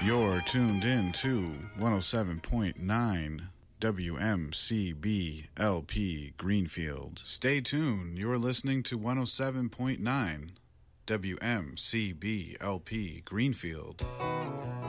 You're tuned in to 107.9 WMCBLP Greenfield. Stay tuned. You're listening to 107.9 WMCBLP Greenfield.